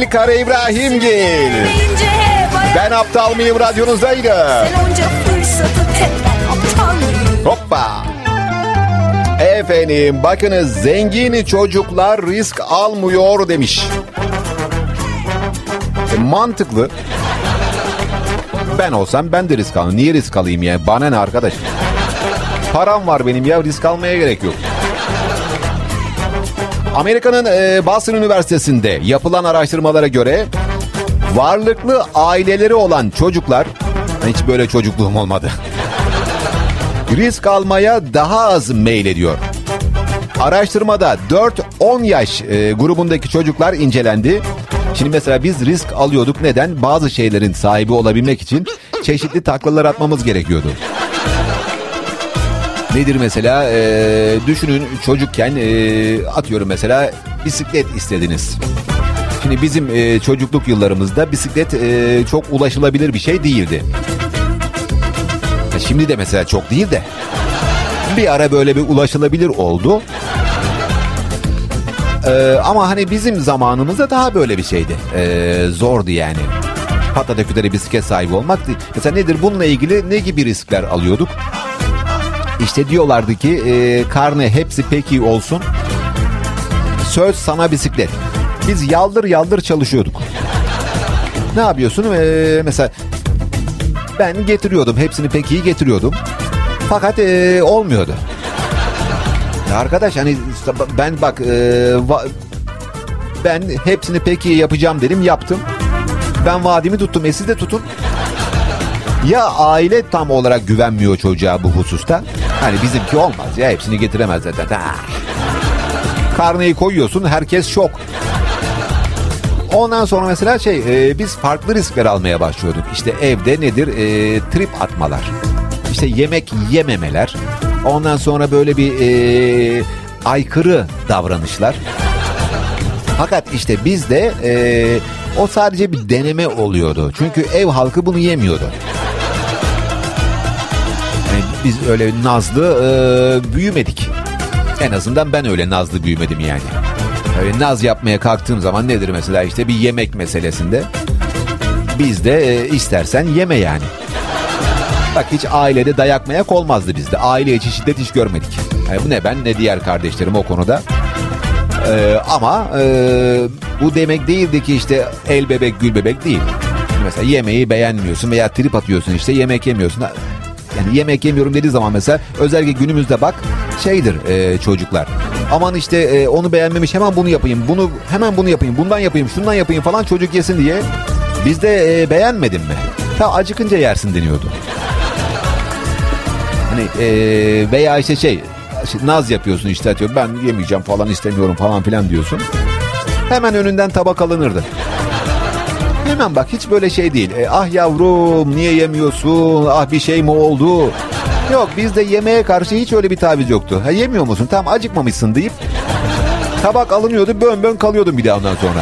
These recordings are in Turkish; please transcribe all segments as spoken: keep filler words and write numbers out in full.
sevgili Kara İbrahimgil. Ben aptal mıyım radyonuzdaydı. Hoppa. Efendim bakınız, zengin çocuklar risk almıyor demiş. E, mantıklı. Ben olsam ben de risk alırım. Niye risk alayım ya? Bana ne arkadaş? Param var benim ya, risk almaya gerek yok. Amerika'nın e, Boston Üniversitesi'nde yapılan araştırmalara göre varlıklı aileleri olan çocuklar, hiç böyle çocukluğum olmadı, risk almaya daha az meylediyor. Araştırmada dört on yaş e, grubundaki çocuklar incelendi. Şimdi mesela biz risk alıyorduk. Neden? Bazı şeylerin sahibi olabilmek için çeşitli taklalar atmamız gerekiyordu. Nedir mesela? Ee, düşünün çocukken e, atıyorum mesela bisiklet istediniz. Şimdi bizim e, çocukluk yıllarımızda bisiklet e, çok ulaşılabilir bir şey değildi. Şimdi de mesela çok değil de bir ara böyle bir ulaşılabilir oldu. Ee, ama hani bizim zamanımızda daha böyle bir şeydi. Ee, zordu yani. Patada kütere bisiklet sahibi olmak değil. Mesela nedir? Bununla ilgili ne gibi riskler alıyorduk? İşte diyorlardı ki e, karne hepsi peki olsun. Söz sana bisiklet. Biz yaldır yaldır çalışıyorduk. Ne yapıyorsun? Ee, mesela ben getiriyordum. Hepsini peki getiriyordum. Fakat e, olmuyordu. Ya arkadaş hani ben bak e, va, ben hepsini peki yapacağım dedim, yaptım. Ben vaadimi tuttum. E siz de tutun. Ya aile tam olarak güvenmiyor çocuğa bu hususta. Hani bizimki olmaz ya, hepsini getiremez zaten. Ha. Karneyi koyuyorsun, herkes şok. Ondan sonra mesela şey e, biz farklı riskler almaya başlıyorduk. İşte evde nedir? E, trip atmalar. İşte yemek yememeler. Ondan sonra böyle bir e, aykırı davranışlar. Fakat işte bizde e, o sadece bir deneme oluyordu. Çünkü ev halkı bunu yemiyordu. Yani biz öyle nazlı e, büyümedik. En azından ben öyle nazlı büyümedim yani. Öyle naz yapmaya kalktığım zaman nedir mesela işte bir yemek meselesinde. Bizde e, istersen yeme yani. Bak hiç ailede dayak mayak olmazdı bizde. Aile içi şiddet hiç görmedik. Yani bu ne ben ne diğer kardeşlerim o konuda. Ee, ama e, bu demek değildi ki işte el bebek gül bebek değil. Mesela yemeği beğenmiyorsun veya trip atıyorsun, işte yemek yemiyorsun. Yani yemek yemiyorum dediği zaman mesela özellikle günümüzde bak şeydir e, çocuklar. Aman işte e, onu beğenmemiş, hemen bunu yapayım, bunu hemen bunu yapayım, bundan yapayım, şundan yapayım falan çocuk yesin diye. Bizde e, beğenmedin mi? Ta acıkınca yersin deniyordu. Hani e, veya işte şey naz yapıyorsun işte atıyorum ben yemeyeceğim falan istemiyorum falan filan diyorsun. Hemen önünden tabak alınırdı. Hemen bak hiç böyle şey değil. E, ah yavrum niye yemiyorsun? Ah bir şey mi oldu? Yok bizde yemeğe karşı hiç öyle bir taviz yoktu. Ha yemiyor musun? Tamam acıkmamışsın deyip tabak alınıyordu, bön bön kalıyordum bir daha ondan sonra.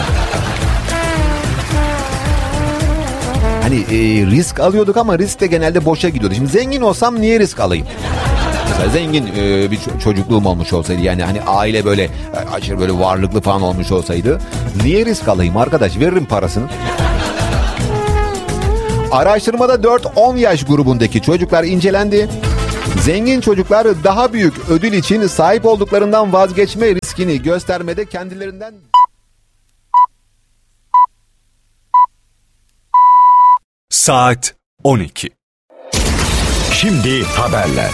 Hani e, risk alıyorduk ama risk de genelde boşa gidiyordu. Şimdi zengin olsam niye risk alayım? Mesela zengin e, bir çocukluğum olmuş olsaydı, yani hani aile böyle aşırı böyle varlıklı falan olmuş olsaydı niye risk alayım arkadaş, veririm parasını. Araştırmada dört on yaş grubundaki çocuklar incelendi. Zengin çocuklar daha büyük ödül için sahip olduklarından vazgeçme riskini göstermede kendilerinden... Saat on iki. Şimdi haberler.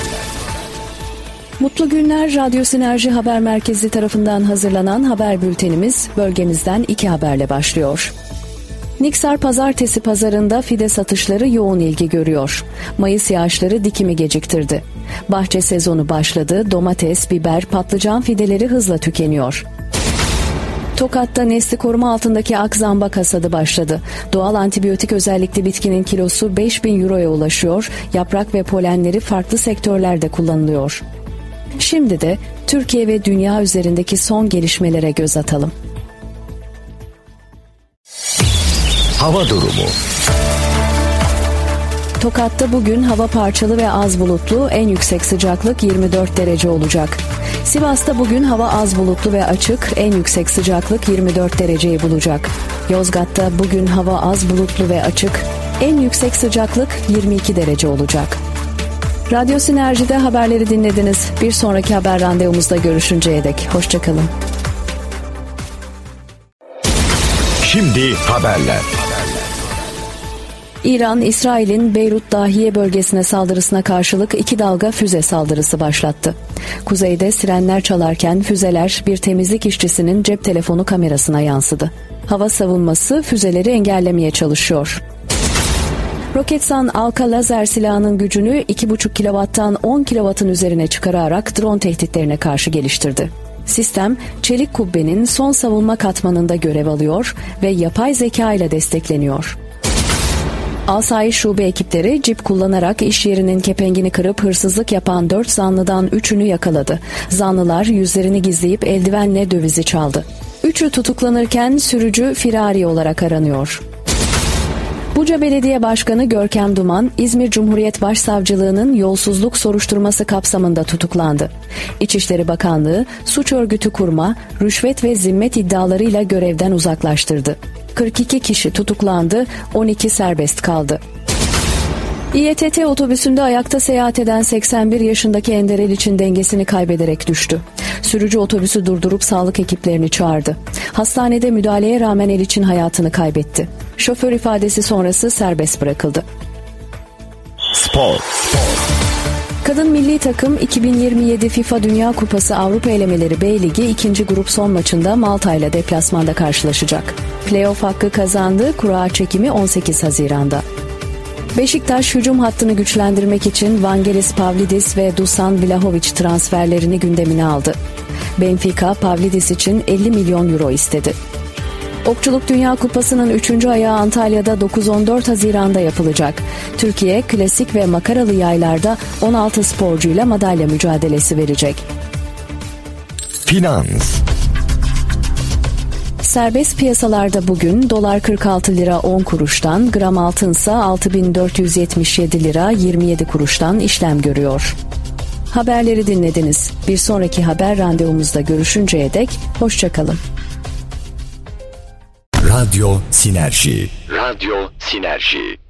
Mutlu günler. Radyo Sinerji Haber Merkezi tarafından hazırlanan haber bültenimiz bölgemizden iki haberle başlıyor. Niksar Pazartesi pazarında fide satışları yoğun ilgi görüyor. Mayıs yağışları dikimi geciktirdi. Bahçe sezonu başladı. Domates, biber, patlıcan fideleri hızla tükeniyor. Tokat'ta nesli koruma altındaki akzambak hasadı başladı. Doğal antibiyotik özellikli bitkinin kilosu beş bin euroya ulaşıyor. Yaprak ve polenleri farklı sektörlerde kullanılıyor. Şimdi de Türkiye ve dünya üzerindeki son gelişmelere göz atalım. Hava durumu. Tokat'ta bugün hava parçalı ve az bulutlu, en yüksek sıcaklık yirmi dört derece olacak. Sivas'ta bugün hava az bulutlu ve açık, en yüksek sıcaklık yirmi dört dereceyi bulacak. Yozgat'ta bugün hava az bulutlu ve açık, en yüksek sıcaklık yirmi iki derece olacak. Radyo Sinerji'de haberleri dinlediniz. Bir sonraki haber randevumuzda görüşünceye dek hoşçakalın. Şimdi haberler. İran, İsrail'in Beyrut Dahiye bölgesine saldırısına karşılık iki dalga füze saldırısı başlattı. Kuzeyde sirenler çalarken füzeler bir temizlik işçisinin cep telefonu kamerasına yansıdı. Hava savunması füzeleri engellemeye çalışıyor. Roketsan Alka lazer silahının gücünü iki buçuk kilowatttan on kilowattın üzerine çıkararak drone tehditlerine karşı geliştirdi. Sistem, çelik kubbenin son savunma katmanında görev alıyor ve yapay zeka ile destekleniyor. Asayiş şube ekipleri cip kullanarak iş yerinin kepengini kırıp hırsızlık yapan dört zanlıdan üçünü yakaladı. Zanlılar yüzlerini gizleyip eldivenle dövizi çaldı. Üçü tutuklanırken sürücü firari olarak aranıyor. Buca Belediye Başkanı Görkem Duman, İzmir Cumhuriyet Başsavcılığı'nın yolsuzluk soruşturması kapsamında tutuklandı. İçişleri Bakanlığı, suç örgütü kurma, rüşvet ve zimmet iddialarıyla görevden uzaklaştırdı. kırk iki kişi tutuklandı, on iki serbest kaldı. İETT otobüsünde ayakta seyahat eden seksen bir yaşındaki Ender Eliç'in dengesini kaybederek düştü. Sürücü otobüsü durdurup sağlık ekiplerini çağırdı. Hastanede müdahaleye rağmen Eliç'in hayatını kaybetti. Şoför ifadesi sonrası serbest bırakıldı. Spor. Kadın milli takım iki bin yirmi yedi FIFA Dünya Kupası Avrupa Elemeleri B Ligi ikinci grup son maçında Malta ile deplasmanda karşılaşacak. Playoff hakkı kazandı, kura çekimi on sekiz Haziran'da. Beşiktaş hücum hattını güçlendirmek için Vangelis Pavlidis ve Dusan Vlahovic transferlerini gündemine aldı. Benfica Pavlidis için elli milyon euro istedi. Okçuluk Dünya Kupası'nın üçüncü ayağı Antalya'da dokuz on dört Haziran'da yapılacak. Türkiye klasik ve makaralı yaylarda on altı sporcuyla madalya mücadelesi verecek. Finans. Serbest piyasalarda bugün dolar kırk altı lira on kuruştan, gram altınsa altı bin dört yüz yetmiş yedi lira yirmi yedi kuruştan işlem görüyor. Haberleri dinlediniz. Bir sonraki haber randevumuzda görüşünceye dek hoşçakalın. Radyo Sinerji. Radyo Sinerji.